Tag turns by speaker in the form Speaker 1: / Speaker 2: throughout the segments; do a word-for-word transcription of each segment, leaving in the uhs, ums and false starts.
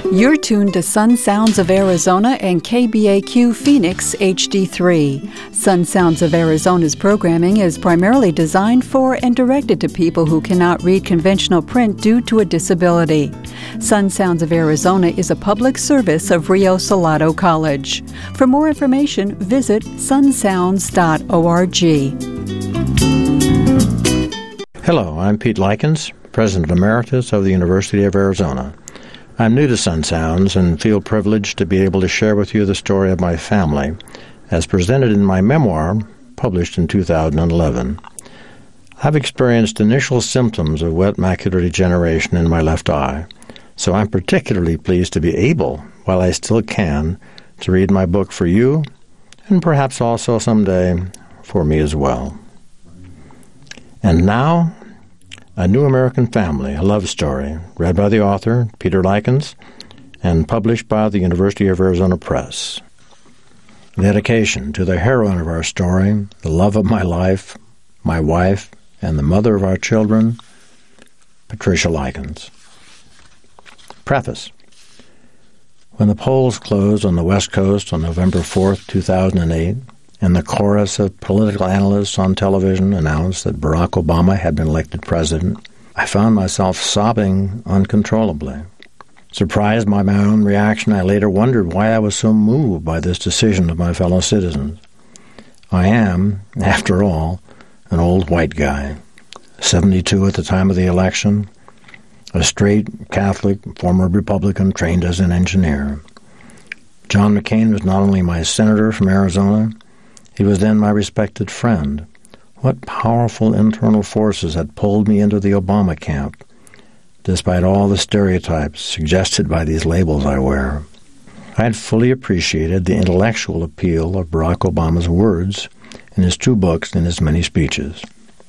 Speaker 1: You're tuned to Sun Sounds of Arizona and K B A Q Phoenix H D three. Sun Sounds of Arizona's programming is primarily designed for and directed to people who cannot read conventional print due to a disability. Sun Sounds of Arizona is a public service of Rio Salado College. For more information, visit sun sounds dot org.
Speaker 2: Hello, I'm Pete Likens, President Emeritus of the University of Arizona. I'm new to Sun Sounds and feel privileged to be able to share with you the story of my family, as presented in my memoir, published in two thousand eleven. I've experienced initial symptoms of wet macular degeneration in my left eye, so I'm particularly pleased to be able, while I still can, to read my book for you, and perhaps also someday for me as well. And now, A New American Family, a love story, read by the author, Peter Likens, and published by the University of Arizona Press. Dedication to the heroine of our story, the love of my life, my wife, and the mother of our children, Patricia Likens. Preface. When the polls closed on the West Coast on November fourth, two thousand eight, and the chorus of political analysts on television announced that Barack Obama had been elected president, I found myself sobbing uncontrollably. Surprised by my own reaction, I later wondered why I was so moved by this decision of my fellow citizens. I am, after all, an old white guy, seventy-two at the time of the election, a straight Catholic, former Republican trained as an engineer. John McCain was not only my senator from Arizona, he was then my respected friend. What powerful internal forces had pulled me into the Obama camp, despite all the stereotypes suggested by these labels I wear. I had fully appreciated the intellectual appeal of Barack Obama's words in his two books and his many speeches.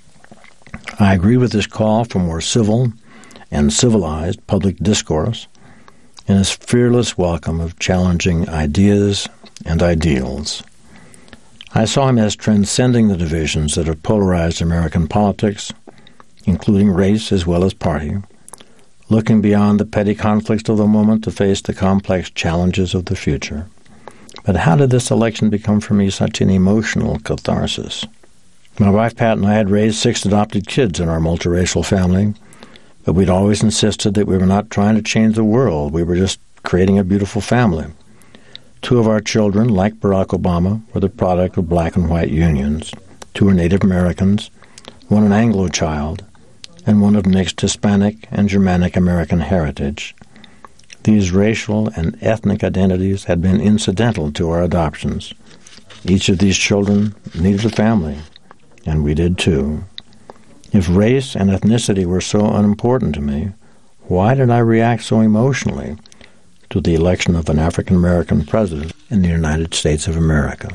Speaker 2: I agree with his call for more civil and civilized public discourse and his fearless welcome of challenging ideas and ideals. I saw him as transcending the divisions that have polarized American politics, including race as well as party, looking beyond the petty conflicts of the moment to face the complex challenges of the future. But how did this election become for me such an emotional catharsis? My wife Pat and I had raised six adopted kids in our multiracial family, but we'd always insisted that we were not trying to change the world. We were just creating a beautiful family. Two of our children, like Barack Obama, were the product of black and white unions. Two are Native Americans, one an Anglo child, and one of mixed Hispanic and Germanic American heritage. These racial and ethnic identities had been incidental to our adoptions. Each of these children needed a family, and we did too. If race and ethnicity were so unimportant to me, why did I react so emotionally to the election of an African-American president in the United States of America?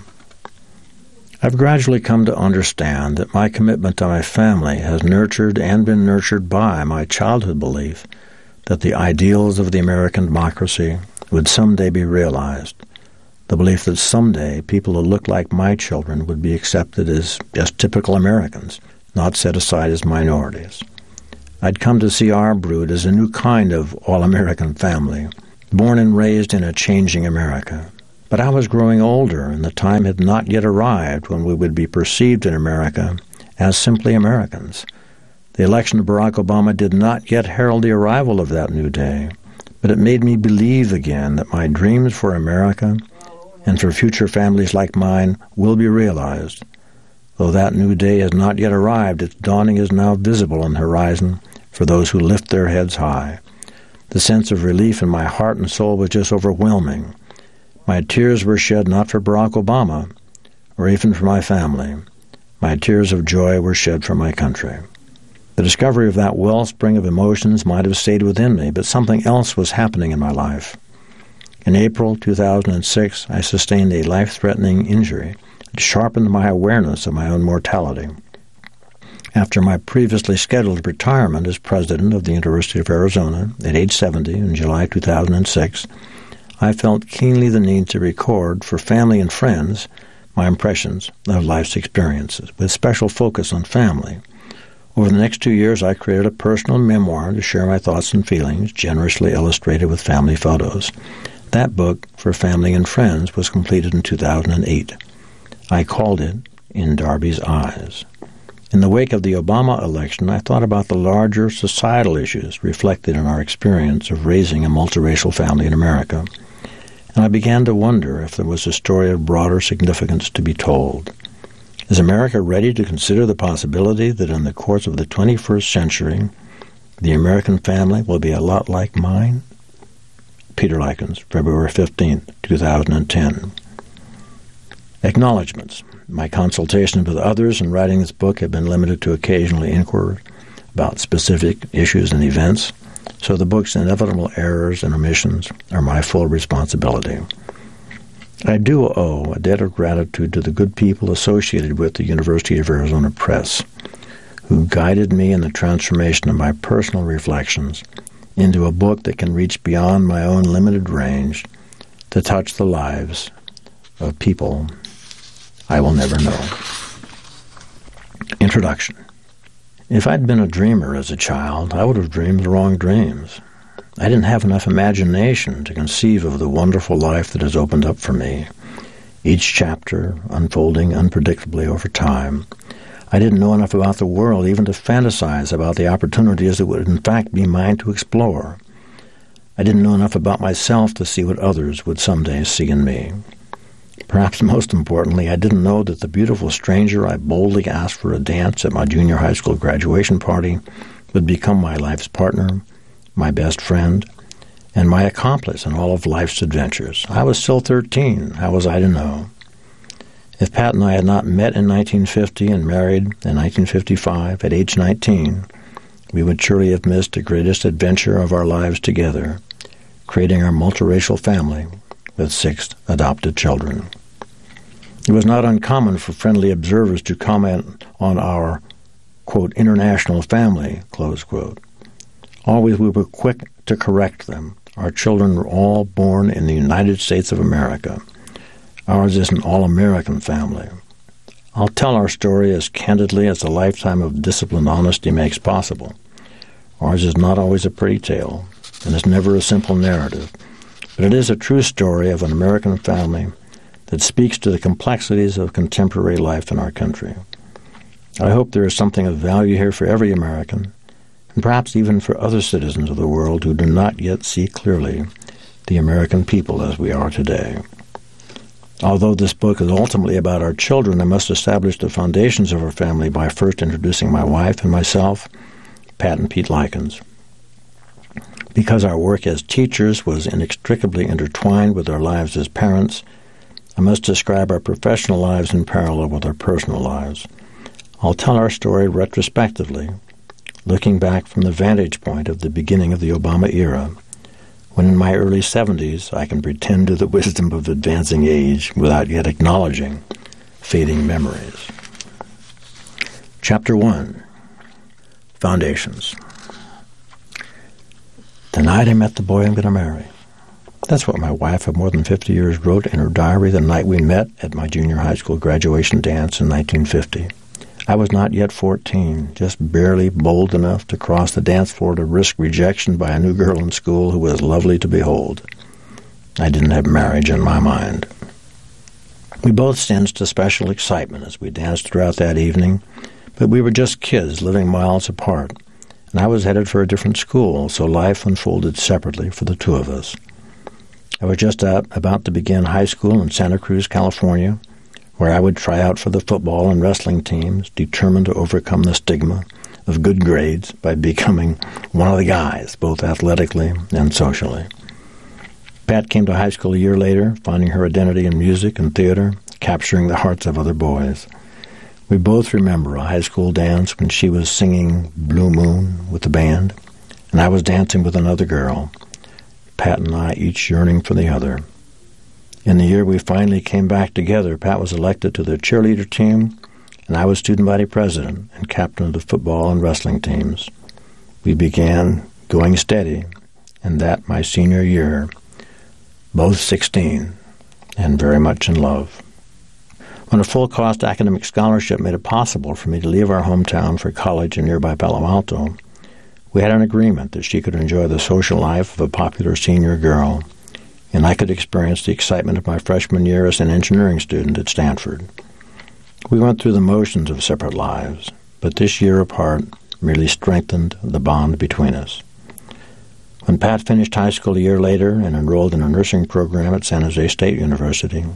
Speaker 2: I've gradually come to understand that my commitment to my family has nurtured and been nurtured by my childhood belief that the ideals of the American democracy would someday be realized, the belief that someday people who looked like my children would be accepted as just typical Americans, not set aside as minorities. I'd come to see our brood as a new kind of all-American family, born and raised in a changing America. But I was growing older, and the time had not yet arrived when we would be perceived in America as simply Americans. The election of Barack Obama did not yet herald the arrival of that new day, but it made me believe again that my dreams for America and for future families like mine will be realized. Though that new day has not yet arrived, its dawning is now visible on the horizon for those who lift their heads high. The sense of relief in my heart and soul was just overwhelming. My tears were shed not for Barack Obama, or even for my family. My tears of joy were shed for my country. The discovery of that wellspring of emotions might have stayed within me, but something else was happening in my life. In April two thousand six, I sustained a life-threatening injury that sharpened my awareness of my own mortality. After my previously scheduled retirement as president of the University of Arizona at age seventy in July two thousand six, I felt keenly the need to record for family and friends my impressions of life's experiences, with special focus on family. Over the next two years, I created a personal memoir to share my thoughts and feelings, generously illustrated with family photos. That book, for family and friends, was completed in two thousand eight. I called it In Darby's Eyes. In the wake of the Obama election, I thought about the larger societal issues reflected in our experience of raising a multiracial family in America, and I began to wonder if there was a story of broader significance to be told. Is America ready to consider the possibility that in the course of the twenty-first century, the American family will be a lot like mine? Peter Likens, February fifteenth, two thousand ten. Acknowledgments. My consultations with others in writing this book have been limited to occasionally inquiry about specific issues and events, so the book's inevitable errors and omissions are my full responsibility. I do owe a debt of gratitude to the good people associated with the University of Arizona Press, who guided me in the transformation of my personal reflections into a book that can reach beyond my own limited range to touch the lives of people I will never know. Introduction. If I'd been a dreamer as a child, I would have dreamed the wrong dreams. I didn't have enough imagination to conceive of the wonderful life that has opened up for me, each chapter unfolding unpredictably over time. I didn't know enough about the world even to fantasize about the opportunities that would in fact be mine to explore. I didn't know enough about myself to see what others would someday see in me. Perhaps most importantly, I didn't know that the beautiful stranger I boldly asked for a dance at my junior high school graduation party would become my life's partner, my best friend, and my accomplice in all of life's adventures. I was still thirteen. How was I to know? If Pat and I had not met in nineteen fifty and married in nineteen fifty-five at age nineteen, we would surely have missed the greatest adventure of our lives together, creating our multiracial family with six adopted children. It was not uncommon for friendly observers to comment on our, quote, international family, close quote. Always we were quick to correct them. Our children were all born in the United States of America. Ours is an all-American family. I'll tell our story as candidly as a lifetime of disciplined honesty makes possible. Ours is not always a pretty tale, and it's never a simple narrative, but it is a true story of an American family that speaks to the complexities of contemporary life in our country. I hope there is something of value here for every American, and perhaps even for other citizens of the world who do not yet see clearly the American people as we are today. Although this book is ultimately about our children, I must establish the foundations of our family by first introducing my wife and myself, Pat and Pete Likens. Because our work as teachers was inextricably intertwined with our lives as parents, I must describe our professional lives in parallel with our personal lives. I'll tell our story retrospectively, looking back from the vantage point of the beginning of the Obama era, when in my early seventies I can pretend to the wisdom of advancing age without yet acknowledging fading memories. Chapter one. Foundations. Tonight I met the boy I'm going to marry. That's what my wife of more than fifty years wrote in her diary the night we met at my junior high school graduation dance in nineteen fifty. I was not yet fourteen, just barely bold enough to cross the dance floor to risk rejection by a new girl in school who was lovely to behold. I didn't have marriage in my mind. We both sensed a special excitement as we danced throughout that evening, but we were just kids living miles apart, and I was headed for a different school, so life unfolded separately for the two of us. I was just out, about to begin high school in Santa Cruz, California, where I would try out for the football and wrestling teams, determined to overcome the stigma of good grades by becoming one of the guys, both athletically and socially. Pat came to high school a year later, finding her identity in music and theater, capturing the hearts of other boys. We both remember a high school dance when she was singing Blue Moon with the band, and I was dancing with another girl, Pat and I each yearning for the other. In the year we finally came back together, Pat was elected to the cheerleader team, and I was student body president and captain of the football and wrestling teams. We began going steady, and that my senior year, both sixteen, and very much in love. When a full-cost academic scholarship made it possible for me to leave our hometown for college in nearby Palo Alto, we had an agreement that she could enjoy the social life of a popular senior girl, and I could experience the excitement of my freshman year as an engineering student at Stanford. We went through the motions of separate lives, but this year apart merely strengthened the bond between us. When Pat finished high school a year later and enrolled in a nursing program at San Jose State University,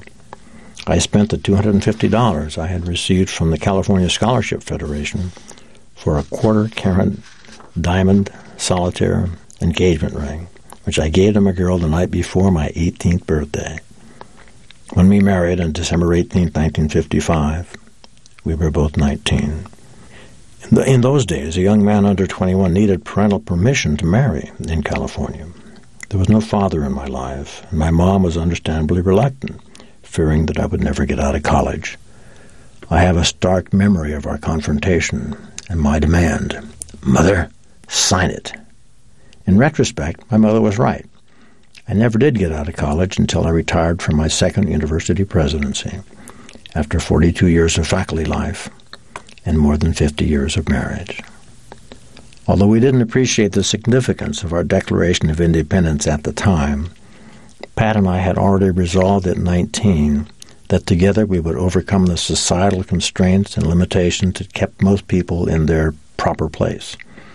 Speaker 2: I spent the two hundred fifty dollars I had received from the California Scholarship Federation for a quarter-carat diamond solitaire engagement ring, which I gave to my girl the night before my eighteenth birthday. When we married on December eighteenth, nineteen fifty-five, we were both nineteen. In, the, in those days, a young man under twenty-one needed parental permission to marry in California. There was no father in my life, and my mom was understandably reluctant, fearing that I would never get out of college. I have a stark memory of our confrontation and my demand, "Mother, sign it." In retrospect, my mother was right. I never did get out of college until I retired from my second university presidency, after forty-two years of faculty life and more than fifty years of marriage. Although we didn't appreciate the significance of our Declaration of Independence at the time, Pat and I had already resolved at nineteen that together we would overcome the societal constraints and limitations that kept most people in their proper place.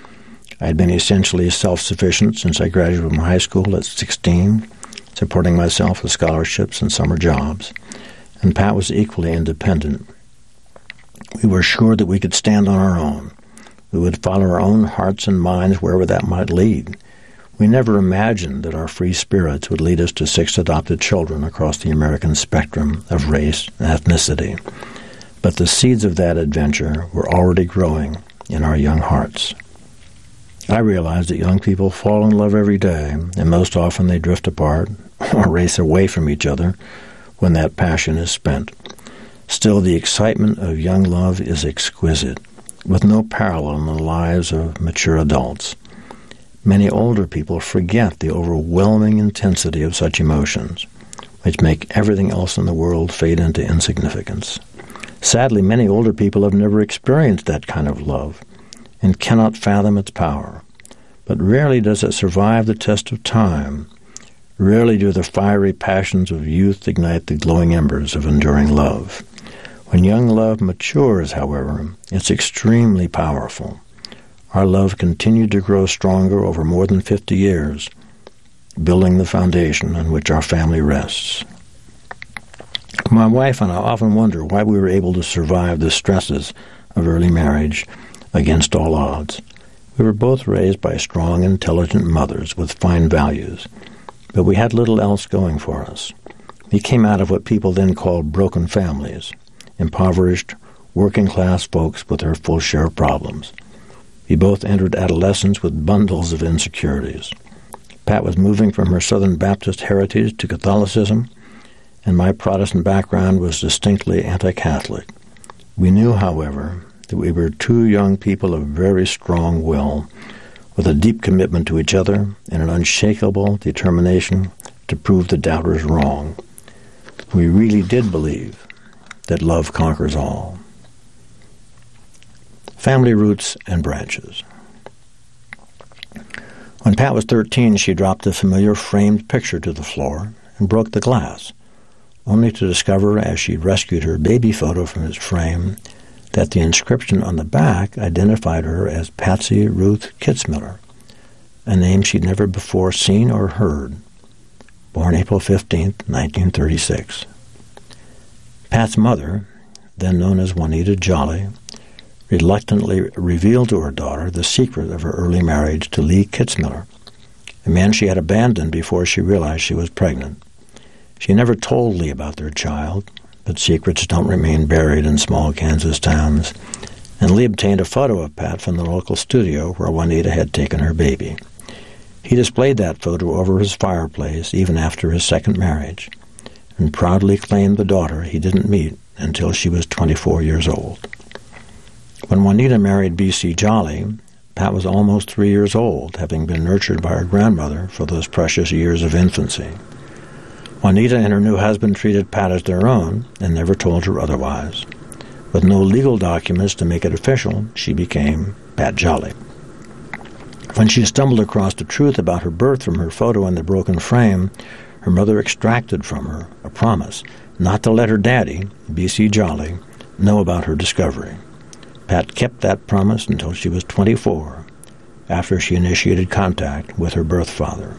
Speaker 2: I had been essentially self-sufficient since I graduated from high school at sixteen, supporting myself with scholarships and summer jobs, and Pat was equally independent. We were sure that we could stand on our own. We would follow our own hearts and minds wherever that might lead. We never imagined that our free spirits would lead us to six adopted children across the American spectrum of race and ethnicity. But the seeds of that adventure were already growing in our young hearts. I realized that young people fall in love every day, and most often they drift apart or race away from each other when that passion is spent. Still, the excitement of young love is exquisite, with no parallel in the lives of mature adults. Many older people forget the overwhelming intensity of such emotions, which make everything else in the world fade into insignificance. Sadly, many older people have never experienced that kind of love and cannot fathom its power. But rarely does it survive the test of time. Rarely do the fiery passions of youth ignite the glowing embers of enduring love. When young love matures, however, it's extremely powerful. Our love continued to grow stronger over more than fifty years, building the foundation on which our family rests. My wife and I often wonder why we were able to survive the stresses of early marriage against all odds. We were both raised by strong, intelligent mothers with fine values, but we had little else going for us. We came out of what people then called broken families, impoverished, working-class folks with their full share of problems. We both entered adolescence with bundles of insecurities. Pat was moving from her Southern Baptist heritage to Catholicism, and my Protestant background was distinctly anti-Catholic. We knew, however, that we were two young people of very strong will, with a deep commitment to each other and an unshakable determination to prove the doubters wrong. We really did believe that love conquers all. Family roots and branches. When Pat was thirteen, she dropped the familiar framed picture to the floor and broke the glass, only to discover as she rescued her baby photo from its frame that the inscription on the back identified her as Patsy Ruth Kitzmiller, a name she'd never before seen or heard, born April fifteenth, nineteen thirty-six. Pat's mother, then known as Juanita Jolly, reluctantly revealed to her daughter the secret of her early marriage to Lee Kitzmiller, a man she had abandoned before she realized she was pregnant. She never told Lee about their child, but secrets don't remain buried in small Kansas towns, and Lee obtained a photo of Pat from the local studio where Juanita had taken her baby. He displayed that photo over his fireplace even after his second marriage, and proudly claimed the daughter he didn't meet until she was twenty-four years old. When Juanita married B C Jolly, Pat was almost three years old, having been nurtured by her grandmother for those precious years of infancy. Juanita and her new husband treated Pat as their own and never told her otherwise. With no legal documents to make it official, she became Pat Jolly. When she stumbled across the truth about her birth from her photo in the broken frame, her mother extracted from her a promise not to let her daddy, B C Jolly, know about her discovery. Pat kept that promise until she was twenty-four, after she initiated contact with her birth father.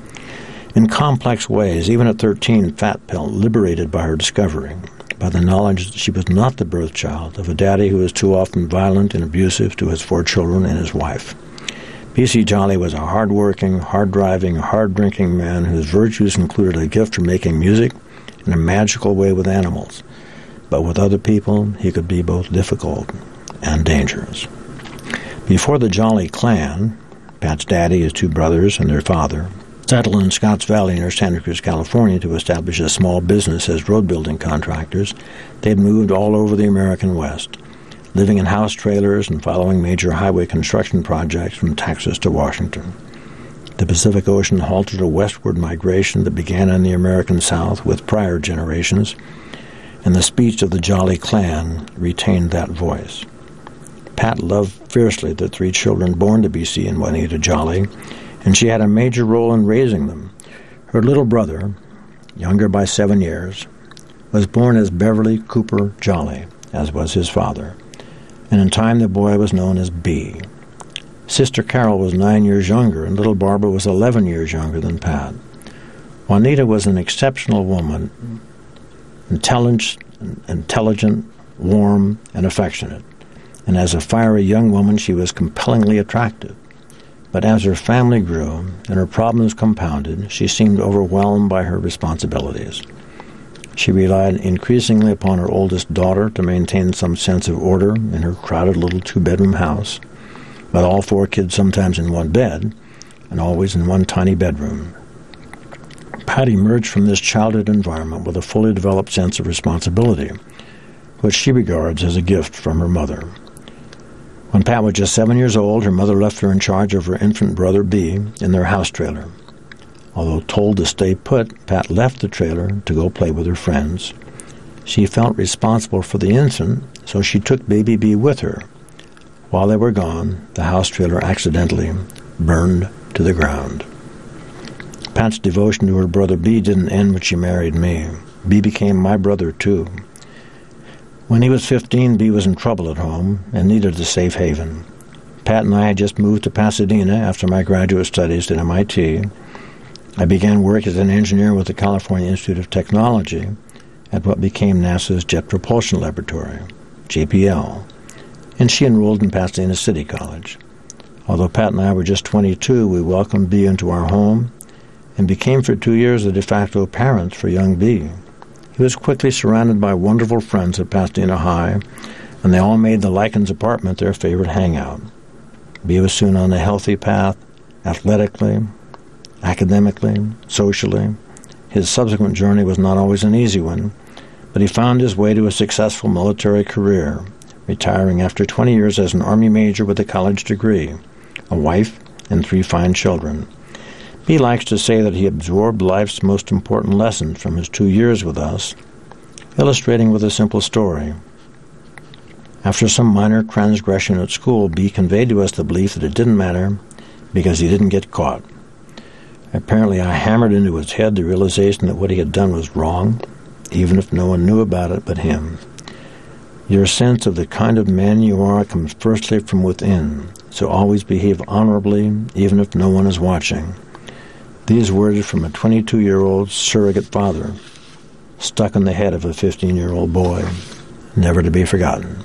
Speaker 2: In complex ways, even at thirteen, Pat felt liberated by her discovery, by the knowledge that she was not the birth child of a daddy who was too often violent and abusive to his four children and his wife. B C Jolly was a hard-working, hard-driving, hard-drinking man whose virtues included a gift for making music in a magical way with animals. But with other people, he could be both difficult and dangerous. Before the Jolly clan, Pat's daddy, his two brothers, and their father settled in Scotts Valley near Santa Cruz, California to establish a small business as road-building contractors, they'd moved all over the American West, living in house trailers and following major highway construction projects from Texas to Washington. The Pacific Ocean halted a westward migration that began in the American South with prior generations, and the speech of the Jolly clan retained that voice. Pat loved fiercely the three children born to B C and Juanita Jolly, and she had a major role in raising them. Her little brother, younger by seven years, was born as Beverly Cooper Jolly, as was his father, and in time the boy was known as B. Sister Carol was nine years younger, and little Barbara was eleven years younger than Pat. Juanita was an exceptional woman, intelligent, intelligent, warm, and affectionate, and as a fiery young woman she was compellingly attractive. But as her family grew and her problems compounded, she seemed overwhelmed by her responsibilities. She relied increasingly upon her oldest daughter to maintain some sense of order in her crowded little two-bedroom house, but all four kids sometimes in one bed and always in one tiny bedroom. Pat emerged from this childhood environment with a fully developed sense of responsibility, which she regards as a gift from her mother. When Pat was just seven years old, her mother left her in charge of her infant brother, B, in their house trailer. Although told to stay put, Pat left the trailer to go play with her friends. She felt responsible for the infant, so she took baby B with her. While they were gone, the house trailer accidentally burned to the ground. Pat's devotion to her brother B didn't end when she married me. B became my brother, too. When he was fifteen, B was in trouble at home and needed a safe haven. Pat and I had just moved to Pasadena after my graduate studies at M I T. I began work as an engineer with the California Institute of Technology at what became NASA's Jet Propulsion Laboratory, J P L, and she enrolled in Pasadena City College. Although Pat and I were just twenty-two, we welcomed B into our home and became for two years the de facto parents for young B. He was quickly surrounded by wonderful friends at Pasadena High, and they all made the Likens apartment their favorite hangout. B was soon on a healthy path, athletically, academically, socially. His subsequent journey was not always an easy one, but he found his way to a successful military career, retiring after twenty years as an Army major with a college degree, a wife, and three fine children. B likes to say that he absorbed life's most important lessons from his two years with us, illustrating with a simple story. After some minor transgression at school, B conveyed to us the belief that it didn't matter because he didn't get caught. Apparently, I hammered into his head the realization that what he had done was wrong, even if no one knew about it but him. Your sense of the kind of man you are comes firstly from within, so always behave honorably, even if no one is watching. These words from a twenty-two-year-old surrogate father stuck in the head of a fifteen-year-old boy, never to be forgotten.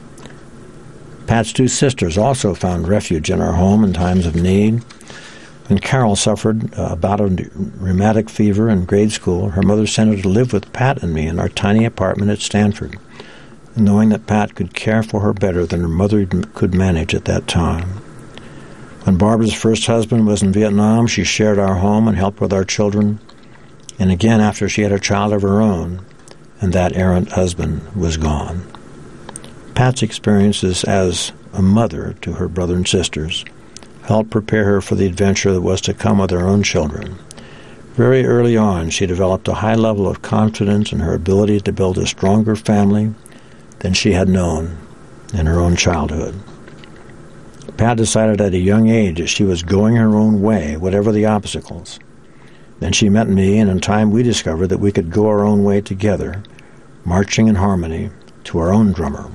Speaker 2: Pat's two sisters also found refuge in our home in times of need. When Carol suffered a bout of rheumatic fever in grade school, her mother sent her to live with Pat and me in our tiny apartment at Stanford, knowing that Pat could care for her better than her mother could manage at that time. When Barbara's first husband was in Vietnam, she shared our home and helped with our children, and again after she had a child of her own, and that errant husband was gone. Pat's experiences as a mother to her brother and sisters helped prepare her for the adventure that was to come with her own children. Very early on, she developed a high level of confidence in her ability to build a stronger family than she had known in her own childhood. Pat decided at a young age that she was going her own way, whatever the obstacles. Then she met me, and in time we discovered that we could go our own way together, marching in harmony to our own drummer.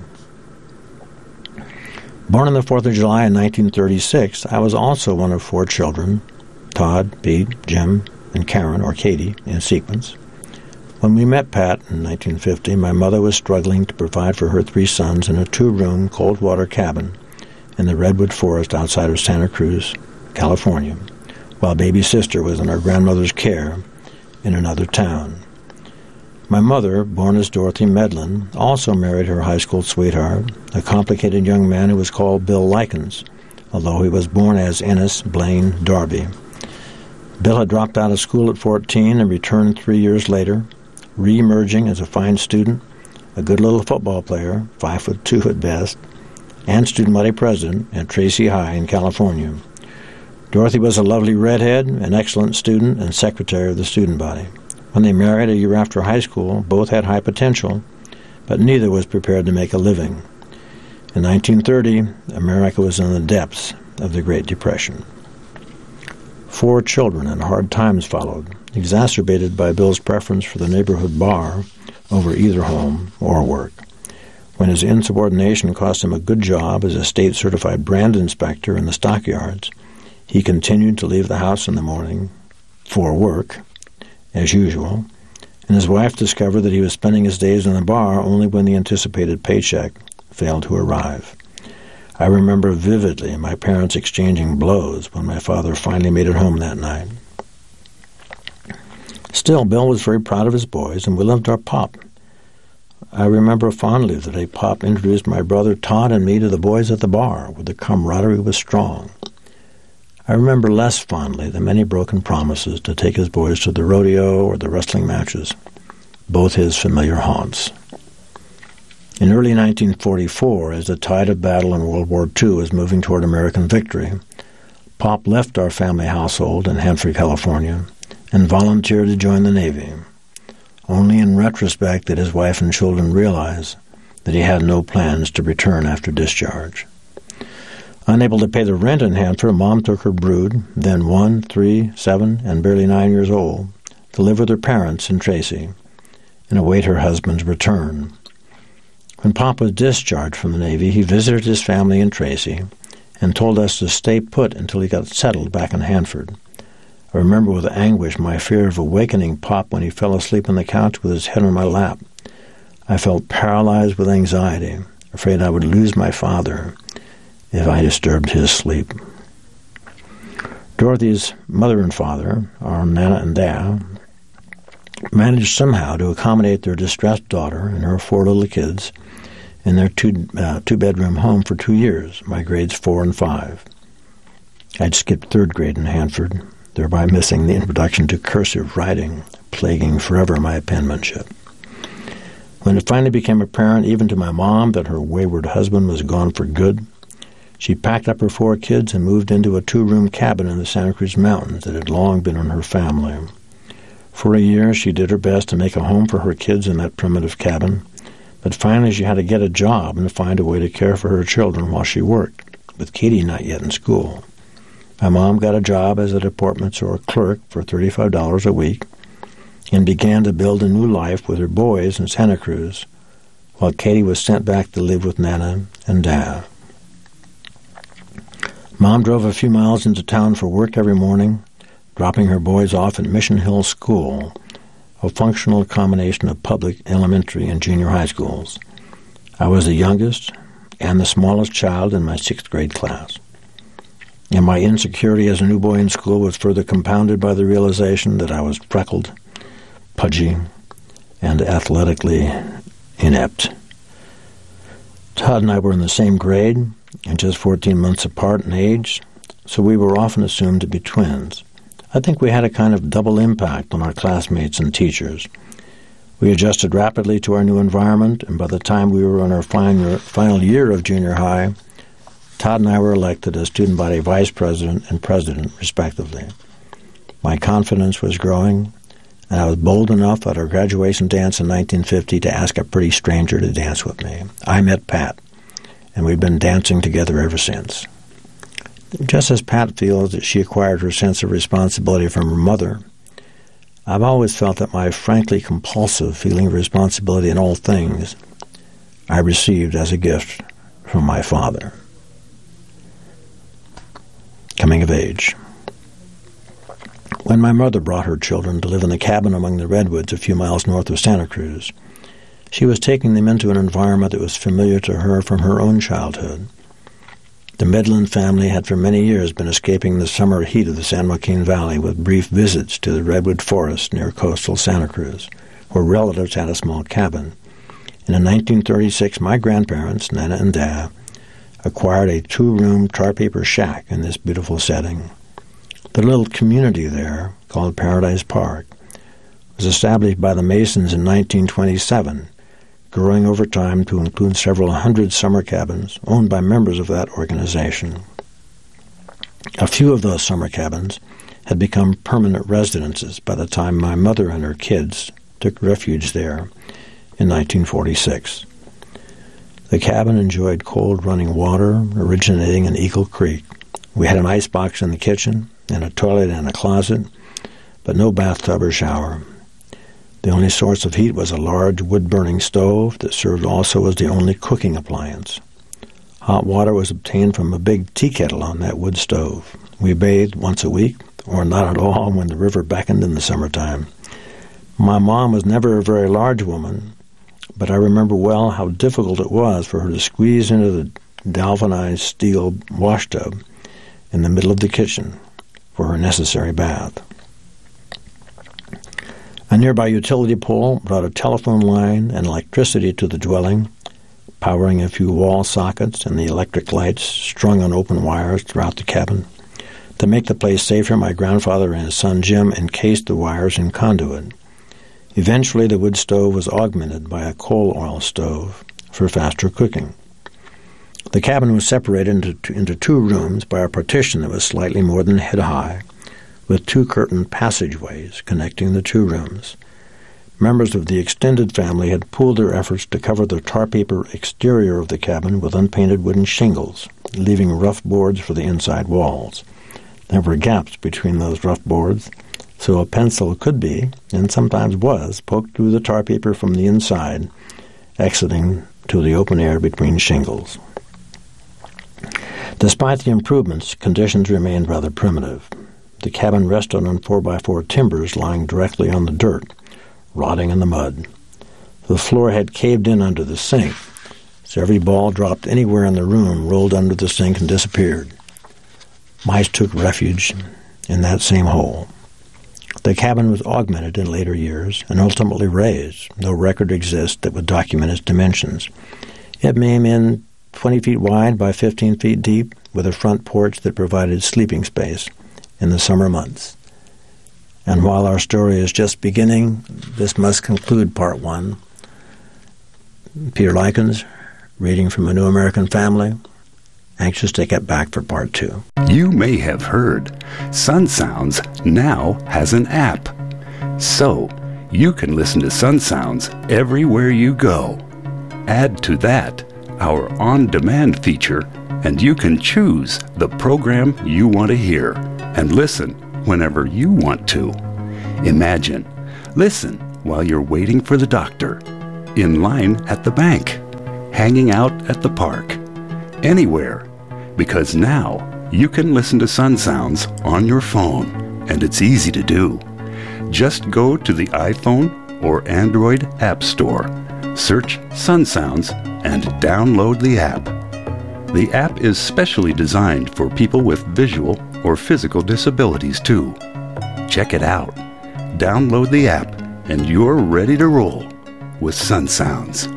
Speaker 2: Born on the fourth of July in nineteen thirty-six, I was also one of four children, Todd, Pete, Jim, and Karen, or Katie, in sequence. When we met Pat in nineteen fifty, my mother was struggling to provide for her three sons in a two-room, cold-water cabin in the redwood forest outside of Santa Cruz, California, while baby sister was in our grandmother's care in another town. My mother, born as Dorothy Medlin, also married her high school sweetheart, a complicated young man who was called Bill Likens, although he was born as Ennis Blaine Darby. Bill had dropped out of school at fourteen and returned three years later, re-emerging as a fine student, a good little football player, five foot two at best, and student body president at Tracy High in California. Dorothy was a lovely redhead, an excellent student, and secretary of the student body. When they married a year after high school, both had high potential, but neither was prepared to make a living. In nineteen thirty, America was in the depths of the Great Depression. Four children and hard times followed, exacerbated by Bill's preference for the neighborhood bar over either home or work. When his insubordination cost him a good job as a state-certified brand inspector in the stockyards, he continued to leave the house in the morning for work, as usual, and his wife discovered that he was spending his days in the bar only when the anticipated paycheck failed to arrive. I remember vividly my parents exchanging blows when my father finally made it home that night. Still, Bill was very proud of his boys, and we loved our Pop. I remember fondly the day Pop introduced my brother Todd and me to the boys at the bar, where the camaraderie was strong. I remember less fondly the many broken promises to take his boys to the rodeo or the wrestling matches, both his familiar haunts. In early nineteen forty-four, as the tide of battle in World War Two was moving toward American victory, Pop left our family household in Hanford, California, and volunteered to join the Navy. Only in retrospect did his wife and children realize that he had no plans to return after discharge. Unable to pay the rent in Hanford, Mom took her brood, then one, three, seven, and barely nine years old, to live with her parents in Tracy and await her husband's return. When Pop was discharged from the Navy, he visited his family in Tracy and told us to stay put until he got settled back in Hanford. I remember with anguish my fear of awakening Pop when he fell asleep on the couch with his head on my lap. I felt paralyzed with anxiety, afraid I would lose my father if I disturbed his sleep. Dorothy's mother and father, our Nana and Dad, managed somehow to accommodate their distressed daughter and her four little kids in their two, uh, two-bedroom home for two years, my grades four and five. I'd skipped third grade in Hanford, thereby missing the introduction to cursive writing, plaguing forever my penmanship. When it finally became apparent, even to my mom, that her wayward husband was gone for good, she packed up her four kids and moved into a two-room cabin in the Santa Cruz Mountains that had long been in her family. For a year, she did her best to make a home for her kids in that primitive cabin, but finally she had to get a job and to find a way to care for her children while she worked, with Katie not yet in school. My mom got a job as a department store clerk for thirty-five dollars a week and began to build a new life with her boys in Santa Cruz, while Katie was sent back to live with Nana and Dad. Mom drove a few miles into town for work every morning, dropping her boys off at Mission Hill School, a functional combination of public elementary and junior high schools. I was the youngest and the smallest child in my sixth grade class. And my insecurity as a new boy in school was further compounded by the realization that I was freckled, pudgy, and athletically inept. Todd and I were in the same grade and just fourteen months apart in age, so we were often assumed to be twins. I think we had a kind of double impact on our classmates and teachers. We adjusted rapidly to our new environment, and by the time we were in our final year of junior high, Todd and I were elected as student body vice president and president, respectively. My confidence was growing, and I was bold enough at our graduation dance in nineteen fifty to ask a pretty stranger to dance with me. I met Pat, and we've been dancing together ever since. Just as Pat feels that she acquired her sense of responsibility from her mother, I've always felt that my frankly compulsive feeling of responsibility in all things I received as a gift from my father. Coming of age. When my mother brought her children to live in the cabin among the redwoods a few miles north of Santa Cruz, she was taking them into an environment that was familiar to her from her own childhood. The Midland family had for many years been escaping the summer heat of the San Joaquin Valley with brief visits to the redwood forest near coastal Santa Cruz, where relatives had a small cabin. And in nineteen thirty-six, my grandparents, Nana and Dad, acquired a two-room tar paper shack in this beautiful setting. The little community there, called Paradise Park, was established by the Masons in nineteen twenty-seven, growing over time to include several hundred summer cabins owned by members of that organization. A few of those summer cabins had become permanent residences by the time my mother and her kids took refuge there in nineteen forty-six. The cabin enjoyed cold running water originating in Eagle Creek. We had an icebox in the kitchen and a toilet and a closet, but no bathtub or shower. The only source of heat was a large wood-burning stove that served also as the only cooking appliance. Hot water was obtained from a big tea kettle on that wood stove. We bathed once a week, or not at all when the river beckoned in the summertime. My mom was never a very large woman, but I remember well how difficult it was for her to squeeze into the galvanized steel washtub in the middle of the kitchen for her necessary bath. A nearby utility pole brought a telephone line and electricity to the dwelling, powering a few wall sockets and the electric lights strung on open wires throughout the cabin. To make the place safer, my grandfather and his son Jim encased the wires in conduit. Eventually, the wood stove was augmented by a coal oil stove for faster cooking. The cabin was separated into, into two rooms by a partition that was slightly more than head high, with two curtained passageways connecting the two rooms. Members of the extended family had pooled their efforts to cover the tar paper exterior of the cabin with unpainted wooden shingles, leaving rough boards for the inside walls. There were gaps between those rough boards, so a pencil could be, and sometimes was, poked through the tar paper from the inside, exiting to the open air between shingles. Despite the improvements, conditions remained rather primitive. The cabin rested on four by four timbers lying directly on the dirt, rotting in the mud. The floor had caved in under the sink, so every ball dropped anywhere in the room rolled under the sink and disappeared. Mice took refuge in that same hole. The cabin was augmented in later years and ultimately raised. No record exists that would document its dimensions. It may have been twenty feet wide by fifteen feet deep, with a front porch that provided sleeping space in the summer months. And while our story is just beginning, this must conclude part one. Peter Likens, reading from A New American Family, anxious to get back for part two.
Speaker 3: You may have heard Sun Sounds now has an app. So you can listen to Sun Sounds everywhere you go. Add to that our on-demand feature, and you can choose the program you want to hear and listen whenever you want to. Imagine, listen while you're waiting for the doctor, in line at the bank, hanging out at the park, anywhere, because now you can listen to Sun Sounds on your phone, and it's easy to do. Just go to the iPhone or Android App Store, search Sun Sounds, and download the app. The app is specially designed for people with visual or physical disabilities too. Check it out. Download the app, and you're ready to roll with Sun Sounds.